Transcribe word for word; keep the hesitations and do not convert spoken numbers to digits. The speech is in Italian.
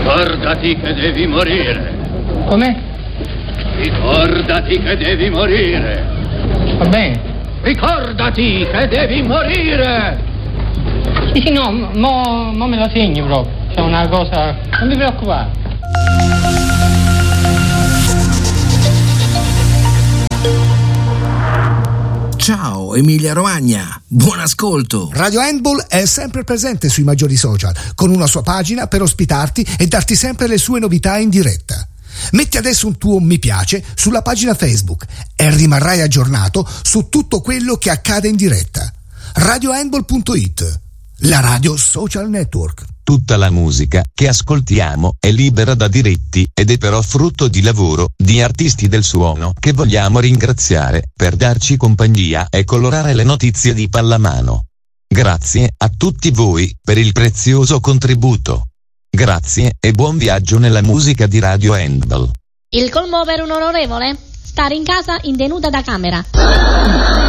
Ricordati che devi morire. Come? Ricordati che devi morire. Va bene. Ricordati che devi morire. Sì, sì, no, mo, mo me lo segni proprio. C'è una cosa... Non mi preoccupare. Ciao Emilia Romagna, buon ascolto. Radio Handball è sempre presente sui maggiori social, con una sua pagina per ospitarti e darti sempre le sue novità in diretta. Metti adesso un tuo mi piace sulla pagina Facebook e rimarrai aggiornato su tutto quello che accade in diretta. radio handball punto it, la radio social network. Tutta la musica che ascoltiamo è libera da diritti ed è però frutto di lavoro di artisti del suono che vogliamo ringraziare per darci compagnia e colorare le notizie di pallamano. Grazie a tutti voi per il prezioso contributo. Grazie e buon viaggio nella musica di Radio Handball. Il colmo per un onorevole? Stare in casa in tenuta da camera.